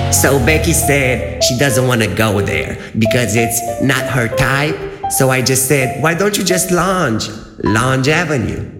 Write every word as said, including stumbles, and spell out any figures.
So Becky said she doesn't want to go there because it's not her type. So I just said, why don't you just lounge? Lounge Avenue.